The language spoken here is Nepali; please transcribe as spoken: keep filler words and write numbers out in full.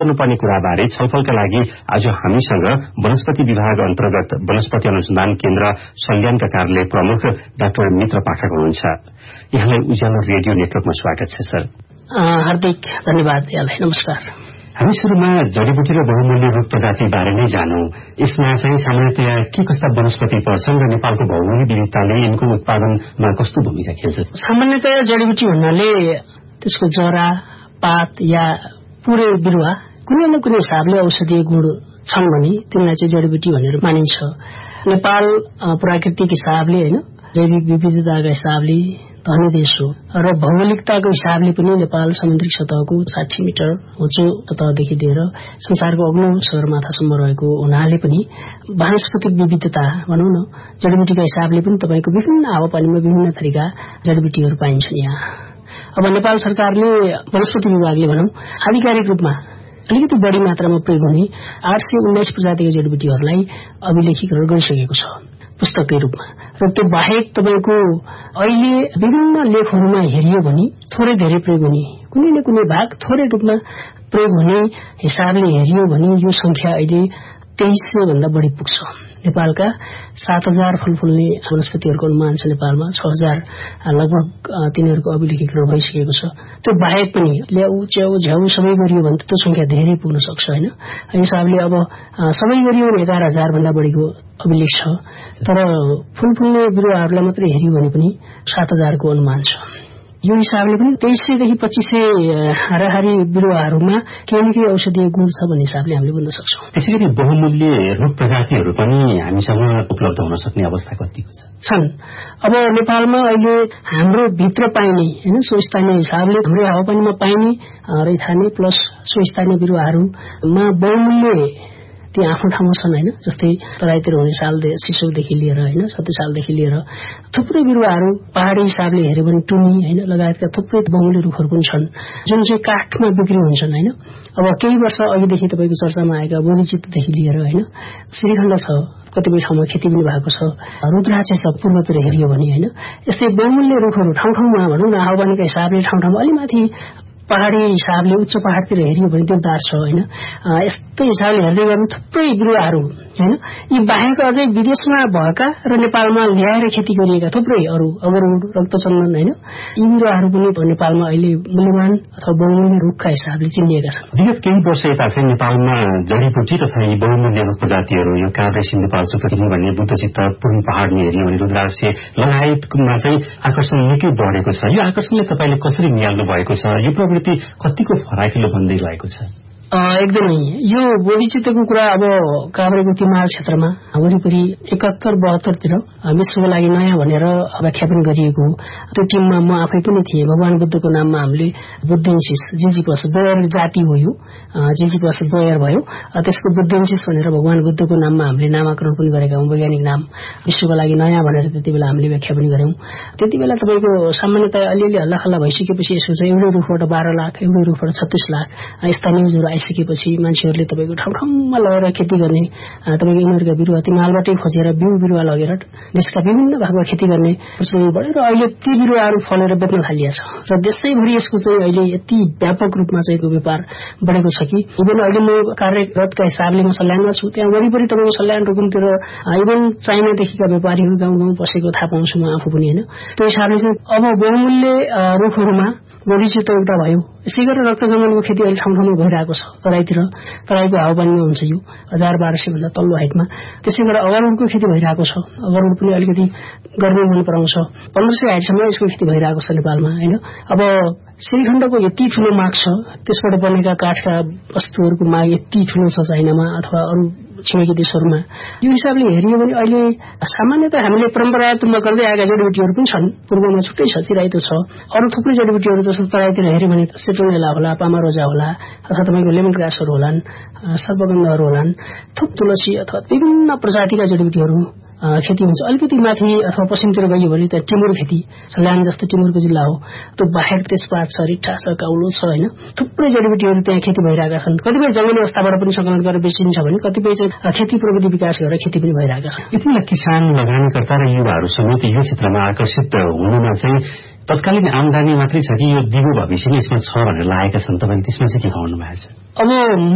गर्नुपर्ने कुराबारे छलफलका लागि आज हामीसँग वनस्पति विभाग अन्तर्गत वनस्पति अनुसन्धान केन्द्र सल्यानका कार्यालय प्रमुख डाक्टर मित्र पाठक हुनुहुन्छ। यहाँलाई उज्यालो रेडियो नेटवर्कमा स्वागत छ सर। हार्दिक धन्यवाद यहाँलाई। नमस्कार। हामी सुरुमा जडीबुटी र बहुमूल्य रुख प्रजाति बारे नै जानौं। यसमा चाहिँ सामान्यतया के कस्ता वनस्पति पर्छन् र नेपालको भौगोलिक विविधताले यिनको उत्पादनमा कस्तो भूमिका खेल्छ? सामान्यतया जडीबुटी भन्नाले त्यसको जरा, पात या पुरै बिरुवा कुनै न कुनै हिसाबले औषधीय गुण छन् भने तिनलाई चाहिँ जडीबुटी भनेर मानिन्छ। नेपाल प्राकृतिक हिसाबले हैन जैविक विविधताका हिसाबले धनी देश हो र भौगोलिकताको हिसाबले पनि नेपाल समुद्री सतहको साठी मिटर उच्चो सतहदेखि लिएर संसारको अग्लो सगरमाथासम्म रहेको हुनाले पनि वनस्पतिक विविधता भनौं न जडीबुटीका हिसाबले पनि तपाईको विभिन्न हावापानीमा विभिन्न थरीका जडीबुटीहरू पाइन्छन्। यहाँ अब नेपाल सरकारले वनस्पति विभागले भनौं आधिकारिक रूपमा अलिकति बढी मात्रामा प्रयोग हुने आठ सय उन्नाइस प्रजातिका जडीबुटीहरूलाई अभिलेखीकरण गरिसकेको छ पुस्तककै रूपमा। र त्यो बाहेक तपाईको अहिले विभिन्न लेखहरूमा हेरियो भने थोरै धेरै प्रयोग हुने कुनै न कुनै भाग थोरै रूपमा प्रयोग हुने हिसाबले हेरियो भने यो संख्या अहिले तेइस सय भन्दा बढी पुग्छ। नेपालका सात हजार फलफुल्ने वनस्पतिहरूको अनुमान छ। नेपालमा छ हजार लगभग तिनीहरूको अभिलेखीकरण भइसकेको छ। त्यो बाहेक पनि ल्याउ च्याउ झ्याउ सबै गरियो भने त्यो संख्या धेरै पुग्न सक्छ हैन। हिसाबले अब सबै गरियो भने एघार हजार भन्दा बढीको अभिलेख छ। तर फुलफुल्ने बिरुवाहरूलाई मात्रै हेरियो भने पनि सात हजारको अनुमान छ। यो हिसाबले पनि तेइस सयदेखि पच्चीस सय हाराहारी बिरुवाहरूमा केही न केही औषधीय गुण छ भन्ने हिसाबले हामीले बुझ्न सक्छौं। त्यसैगरी बहुमूल्य रुख प्रजातिहरू पनि हामीसँग उपलब्ध हुन सक्ने अवस्था कतिको छ? छन्। अब नेपालमा अहिले हाम्रो भित्र पाइने हैन स्वस्थानीय हिसाबले हाम्रो हावापानीमा पाइने रैथाने प्लस स्वस्थानीय बिरुवाहरूमा बहुमूल्य ती आफ्नो ठाउँमा छन् हैन। जस्तै तराईतिर हुने साल सिसौदेखि लिएर हैन सत्य सालदेखि लिएर थुप्रै बिरुवाहरू पहाडी हिसाबले हेर्यो भने टुनी हैन लगायतका थुप्रै बहुमूल्य रुखहरू पनि छन् जुन चाहिँ काठमा बिक्री हुन्छन् हैन। अब केही वर्ष अघिदेखि तपाईको चर्चामा आएका बोधिचितदेखि लिएर हैन श्रीखण्ड छ, कतिपय ठाउँमा खेती पनि भएको छ, रुद्राक्ष छ पूर्वतिर हेरियो भने हैन। यस्तै बहुमूल्य रुखहरू ठाउँ ठाउँमा भनौं न हावापानीका हिसाबले ठाउँ ठाउँमा अलि माथि पहाडी हिसाबले उच्च पहाडतिर हेरियो भने देवदार छ हैन। यस्तै हिसाबले हेर्दै गर्नु थुप्रै बिरुवाहरू हैन। यी बाहेक अझै विदेशमा भएका र नेपालमा ल्याएर खेती गरिएका थुप्रै अरू अगरुड रक्तचन्दन हैन यी बिरुवाहरू पनि नेपालमा अहिले मूल्यवान अथवा बहुमूल्य रुखका हिसाबले चिनिएका छन्। विगत केही वर्ष यता चाहिँ नेपालमा जडीबुटी तथा यी बहुमूल्य रुख प्रजातिहरू यो काभ्रे सिन्धुपाल्चोक भन्ने बुद्धचित्त पूर्वी पहाडमा हेरियो भने रुद्राक्ष लगायतमा चाहिँ आकर्षण निकै बढेको छ। यो आकर्षणले तपाईले कसरी निहाल्नु भएको छ? यो प्रवृत्ति कतिको फराकिलो बन्दै गएको छ? एकदमै यो बोधिचित्तको कुरा अब काभ्रेको तिमाल क्षेत्रमा वरिपरि एकात्तर बहत्तरतिर विश्वको लागि नयाँ भनेर व्याख्या पनि गरिएको हो। त्यो टिममा म आफै पनि थिएँ। भगवान बुद्धको नाममा हामीले बुद्धेन्सिस जिजिपस बोयर जाति हो यो जिजिपस बोयर भयो। त्यसको बुद्धेन्सिस भनेर भगवान बुद्धको नाममा हामीले नामाकरण पनि गरेका हौं। वैज्ञानिक नाम विश्वको लागि नयाँ भनेर त्यति बेला हामीले व्याख्या पनि गर्यौं। त्यति बेला तपाईको सामान्यतया अलिअलि हल्लाखल्ला भइसकेपछि यसो चाहिँ एउटै रुखबाट बाह्र लाख एउटै रुखबाट छत्तीस लाख यस्ता न्युजहरू आइसकेपछि मान्छेहरूले तपाईको ठाउँ ठाउँमा लगेर खेती गर्ने तपाईको यिनीहरूका बिरुवा तिमालबाटै खोजेर बिउ बिरुवा लगेर देशका विभिन्न भागमा खेती गर्ने प्रचलन बढ्यो र अहिले ती बिरुवाहरू फलेर बेच्न थालिएको छ र देशैभरि यसको चाहिँ अहिले यति व्यापक रूपमा चाहिँ यो व्यापार बढेको छ कि इभन अहिले म कार्यरतका हिसाबले म सल्यानमा छु। त्यहाँ वरिपरि तपाईको सल्यान रुकुमतिर इभन चाइनादेखिका व्यापारीहरू गाउँ गाउँ बसेको थाहा पाउँछु म आफू पनि हैन। त्यो हिसाबले चाहिँ अब बहुमूल्य रुखहरूमा बोधिचित्त एउटा भयो। यसै गरेर रक्तचन्दनको खेती अहिले ठाउँ ठाउँमा भइरहेको छ। तराईतिर तराईको हावापानीमा हुन्छ यो हजार बाह्र सय भन्दा तल्लो हाइटमा। त्यसै गरेर अगरुडको खेती भइरहेको छ। अगरुड पनि अलिकति गर्मी मन पराउँछ। पन्ध्र सय हाइटसम्म यसको खेती भइरहेको छ नेपालमा हैन। अब श्रीखण्डको यति ठूलो माग छ, त्यसबाट बनेका काठका वस्तुहरूको माग यति ठूलो छ चाइनामा अथवा अरू छिमेकी देशहरूमा। यो हिसाबले हेरियो भने अहिले सामान्यतः हामीले परम्परागत रूपमा गर्दै आएका जडीबुटीहरू पनि छन्। पूर्वमा छुट्टै छ, चिराइतो छ। अरू थुप्रै जडीबुटीहरू जस्तो तराईतिर हेर्यो भने सेट्रोनेला होला, पामारोजा होला अथवा तपाईको लेमन ग्रासहरू होलान्, सर्पगन्धहरू होलान्, थुप तुलसी अथवा विभिन्न प्रजातिका जडीबुटीहरू खेती हुन्छ। अलिकति माथि अथवा पश्चिमतिर गइयो भने त्यहाँ टिमुर खेती सल्यान जस्तो टिमुरको जिल्ला हो। त्यो बाहेक तेजपात छ, रिठा छ, काउलो छ हैन। थुप्रै जडीबुटीहरू त्यहाँ खेती भइरहेका छन्। कतिपय जंगली अवस्थाबाट पनि संकलन गरेर बेचिन्छ भने कतिपय चाहिँ खेती प्रविधि विकास गरेर खेती पनि भइरहेका छन्। यति बेला किसान लगानीकर्ता र युवाहरू समेत यो क्षेत्रमा आकर्षित हुनुमा चाहिँ तत्कालीन आमदानी मात्रै छ कि यो दिगो भविष्य नै यसमा छ भनेर लागेका छन्। तपाईले त्यसमा चाहिँ के भन्नु भएको छ? अब